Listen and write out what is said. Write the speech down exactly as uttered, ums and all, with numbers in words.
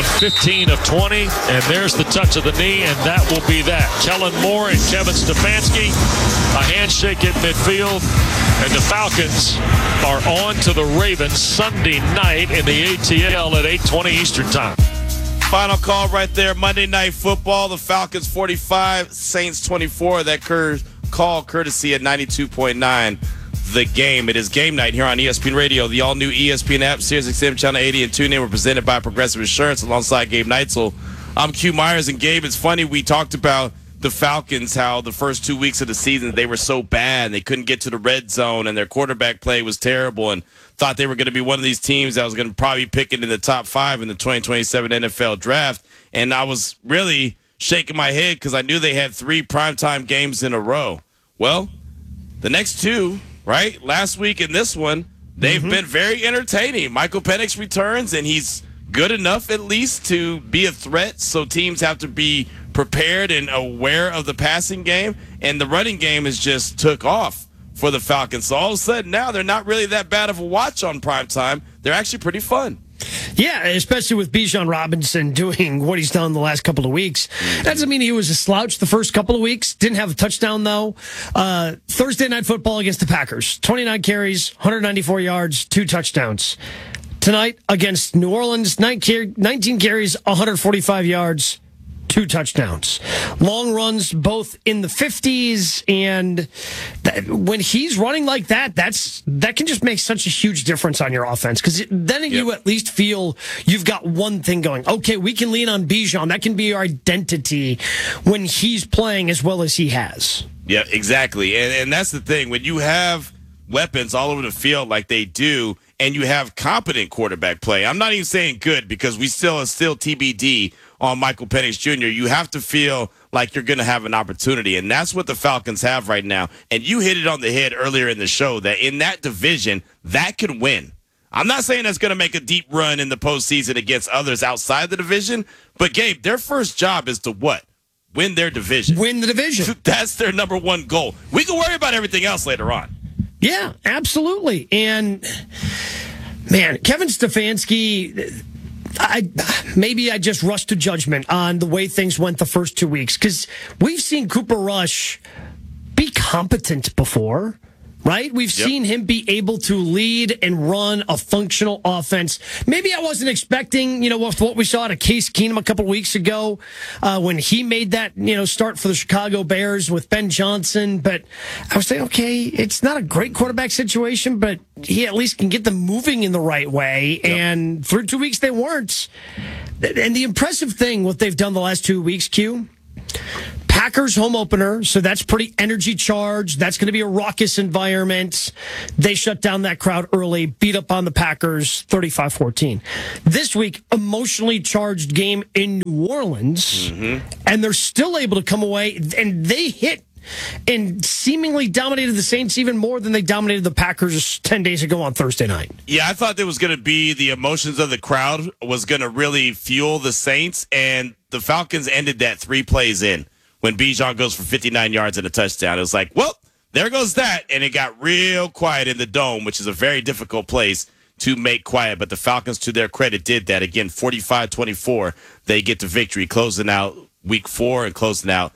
on fifteen of twenty, and there's the touch of the knee, and that will be that. Kellen Moore and Kevin Stefanski, a handshake at midfield, and the Falcons are on to the Ravens Sunday night in the A T L at eight twenty Eastern Time. Final call right there. Monday Night Football. The Falcons forty-five, Saints twenty-four. That cur- call courtesy at ninety-two point nine. The Game. It is game night here on E S P N Radio. The all-new E S P N app, Sirius X M Channel eighty, and TuneIn were presented by Progressive Insurance alongside Gabe Neitzel. I'm Q Myers, and Gabe, it's funny, we talked about the Falcons, how the first two weeks of the season they were so bad. They couldn't get to the red zone, and their quarterback play was terrible, and thought they were going to be one of these teams that was going to probably pick it in the top five in the twenty twenty-seven N F L draft. And I was really shaking my head because I knew they had three primetime games in a row. Well, the next two, right, last week and this one, they've mm-hmm. been very entertaining. Michael Penix returns, and he's good enough at least to be a threat, so teams have to be prepared and aware of the passing game, and the running game has just took off for the Falcons. So all of a sudden now they're not really that bad of a watch on primetime. They're actually pretty fun. Yeah, especially with Bijan Robinson doing what he's done the last couple of weeks. That doesn't mean he was a slouch the first couple of weeks. Didn't have a touchdown, though. Uh, Thursday Night Football against the Packers. twenty-nine carries, one hundred ninety-four yards, two touchdowns. Tonight against New Orleans, nineteen carries, one hundred forty-five yards, two touchdowns. Long runs both in the fifties, and that, when he's running like that, that's that can just make such a huge difference on your offense, because then yep. you at least feel you've got one thing going. Okay, we can lean on Bijan. That can be our identity when he's playing as well as he has. Yeah, exactly. And, and that's the thing. When you have weapons all over the field like they do, and you have competent quarterback play, I'm not even saying good, because we still are still T B D on Michael Penix Junior You have to feel like you're going to have an opportunity, and that's what the Falcons have right now. And you hit it on the head earlier in the show that in that division, that could win. I'm not saying that's going to make a deep run in the postseason against others outside the division, but Gabe, their first job is to what? Win their division. Win the division. That's their number one goal. We can worry about everything else later on. Yeah, absolutely. And, man, Kevin Stefanski, I maybe I just rushed to judgment on the way things went the first two weeks, because we've seen Cooper Rush be competent before, right? We've yep. seen him be able to lead and run a functional offense. Maybe I wasn't expecting, you know, what we saw at Case Keenum a couple weeks ago uh, when he made that, you know, start for the Chicago Bears with Ben Johnson. But I was saying, okay, it's not a great quarterback situation, but he at least can get them moving in the right way. Yep. And through two weeks, they weren't. And the impressive thing, what they've done the last two weeks, Q, Packers home opener, so that's pretty energy charged. That's going to be a raucous environment. They shut down that crowd early, beat up on the Packers thirty-five fourteen. This week, emotionally charged game in New Orleans, mm-hmm. and they're still able to come away, and they hit and seemingly dominated the Saints even more than they dominated the Packers ten days ago on Thursday night. Yeah, I thought there was going to be the emotions of the crowd was going to really fuel the Saints, and the Falcons ended that three plays in when Bijan goes for fifty-nine yards and a touchdown. It was like, well, there goes that, and it got real quiet in the Dome, which is a very difficult place to make quiet. But the Falcons, to their credit, did that. Again, forty-five twenty-four, they get the victory, closing out week four and closing out